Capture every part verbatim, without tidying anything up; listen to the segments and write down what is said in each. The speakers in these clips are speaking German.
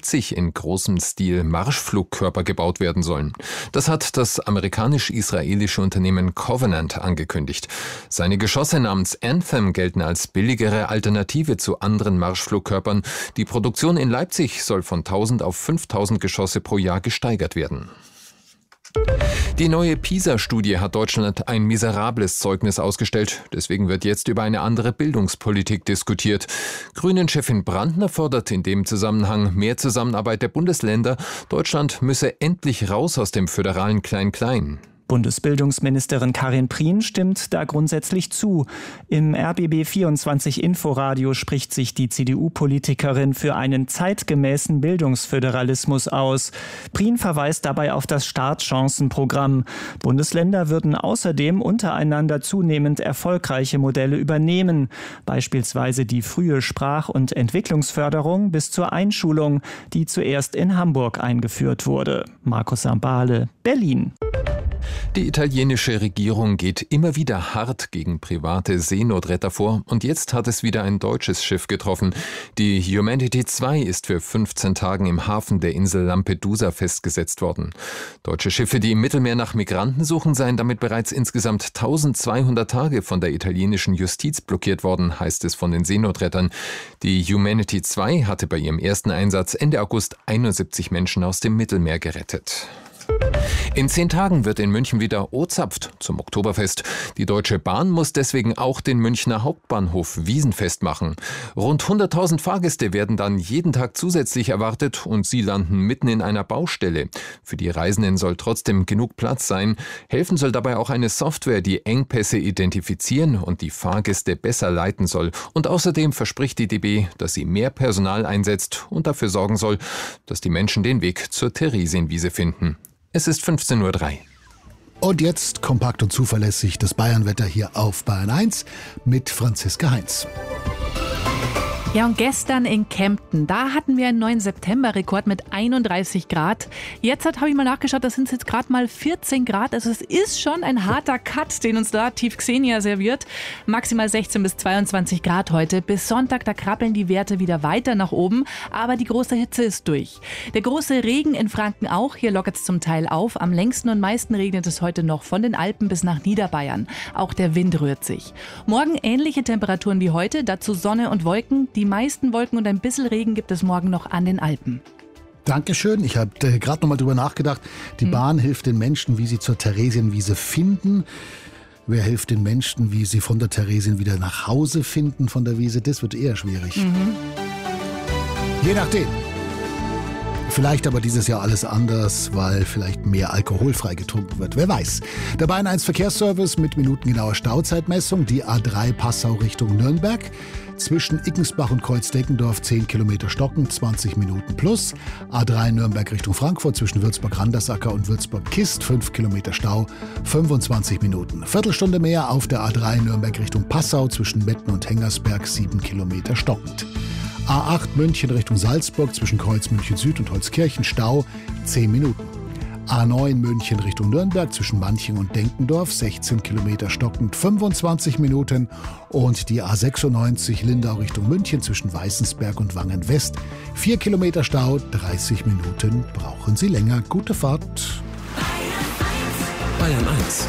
Leipzig in großem Stil Marschflugkörper gebaut werden sollen. Das hat das amerikanisch-israelische Unternehmen Covenant angekündigt. Seine Geschosse namens Anthem gelten als billigere Alternative zu anderen Marschflugkörpern. Die Produktion in Leipzig soll von tausend auf fünftausend Geschosse pro Jahr gesteigert werden. Die neue PISA-Studie hat Deutschland ein miserables Zeugnis ausgestellt. Deswegen wird jetzt über eine andere Bildungspolitik diskutiert. Grünen-Chefin Brandner fordert in dem Zusammenhang mehr Zusammenarbeit der Bundesländer. Deutschland müsse endlich raus aus dem föderalen Klein-Klein. Bundesbildungsministerin Karin Prien stimmt da grundsätzlich zu. Im R B B vierundzwanzig Inforadio spricht sich die C D U-Politikerin für einen zeitgemäßen Bildungsföderalismus aus. Prien verweist dabei auf das Startchancenprogramm. Bundesländer würden außerdem untereinander zunehmend erfolgreiche Modelle übernehmen. Beispielsweise die frühe Sprach- und Entwicklungsförderung bis zur Einschulung, die zuerst in Hamburg eingeführt wurde. Markus Sambale, Berlin. Die italienische Regierung geht immer wieder hart gegen private Seenotretter vor und jetzt hat es wieder ein deutsches Schiff getroffen. Die Humanity zwei ist für fünfzehn Tage im Hafen der Insel Lampedusa festgesetzt worden. Deutsche Schiffe, die im Mittelmeer nach Migranten suchen, seien damit bereits insgesamt eintausendzweihundert Tage von der italienischen Justiz blockiert worden, heißt es von den Seenotrettern. Die Humanity zwei hatte bei ihrem ersten Einsatz Ende August einundsiebzig Menschen aus dem Mittelmeer gerettet. In zehn Tagen wird in München wieder O-Zapft zum Oktoberfest. Die Deutsche Bahn muss deswegen auch den Münchner Hauptbahnhof Wiesenfest machen. Rund hunderttausend Fahrgäste werden dann jeden Tag zusätzlich erwartet und sie landen mitten in einer Baustelle. Für die Reisenden soll trotzdem genug Platz sein. Helfen soll dabei auch eine Software, die Engpässe identifizieren und die Fahrgäste besser leiten soll. Und außerdem verspricht die D B, dass sie mehr Personal einsetzt und dafür sorgen soll, dass die Menschen den Weg zur Theresienwiese finden. Es ist fünfzehn Uhr drei. Und jetzt kompakt und zuverlässig das Bayernwetter hier auf Bayern eins mit Franziska Heinz. Ja, und gestern in Kempten, da hatten wir einen neuen Septemberrekord mit einunddreißig Grad. Jetzt habe ich mal nachgeschaut, das sind jetzt gerade mal vierzehn Grad. Also es ist schon ein harter Cut, den uns da Tief Xenia serviert. Maximal sechzehn bis zweiundzwanzig Grad heute. Bis Sonntag, da krabbeln die Werte wieder weiter nach oben. Aber die große Hitze ist durch. Der große Regen in Franken auch. Hier lockert es zum Teil auf. Am längsten und meisten regnet es heute noch von den Alpen bis nach Niederbayern. Auch der Wind rührt sich. Morgen ähnliche Temperaturen wie heute. Dazu Sonne und Wolken. Die meisten Wolken und ein bisschen Regen gibt es morgen noch an den Alpen. Dankeschön. Ich habe äh, gerade noch mal drüber nachgedacht. Die hm. Bahn hilft den Menschen, wie sie zur Theresienwiese finden. Wer hilft den Menschen, wie sie von der Theresien wieder nach Hause finden von der Wiese? Das wird eher schwierig. Mhm. Je nachdem. Vielleicht aber dieses Jahr alles anders, weil vielleicht mehr alkoholfrei getrunken wird. Wer weiß. Der Bayern eins Verkehrsservice mit minutengenauer Stauzeitmessung. Die A drei Passau Richtung Nürnberg. Zwischen Ickensbach und Kreuzdeckendorf zehn Kilometer Stocken, zwanzig Minuten plus. A drei Nürnberg Richtung Frankfurt zwischen Würzburg-Randersacker und Würzburg-Kist, fünf Kilometer Stau, fünfundzwanzig Minuten. Viertelstunde mehr auf der A drei Nürnberg Richtung Passau zwischen Metten und Hengersberg, sieben Kilometer stockend. A acht München Richtung Salzburg zwischen Kreuz München Süd und Holzkirchen, Stau, zehn Minuten. A neun München Richtung Nürnberg zwischen Manching und Denkendorf, sechzehn Kilometer stockend, fünfundzwanzig Minuten. Und die A sechsundneunzig Lindau Richtung München zwischen Weißensberg und Wangen West, vier Kilometer Stau, dreißig Minuten brauchen Sie länger. Gute Fahrt. Bayern eins.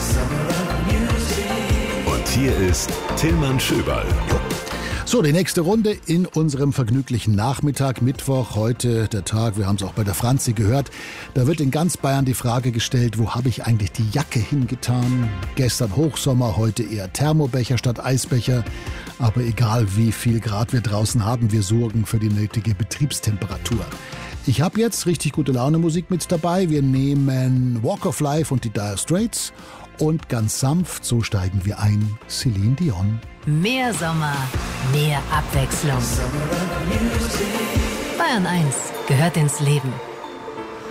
Und hier ist Tillmann Schöberl. So, die nächste Runde in unserem vergnüglichen Nachmittag, Mittwoch, heute der Tag, wir haben es auch bei der Franzi gehört, da wird in ganz Bayern die Frage gestellt, wo habe ich eigentlich die Jacke hingetan? Gestern Hochsommer, heute eher Thermobecher statt Eisbecher, aber egal wie viel Grad wir draußen haben, wir sorgen für die nötige Betriebstemperatur. Ich habe jetzt richtig gute Laune Musik mit dabei, wir nehmen Walk of Life und die Dire Straits und ganz sanft, so steigen wir ein, Celine Dion. Mehr Sommer, mehr Abwechslung. Bayern eins gehört ins Leben.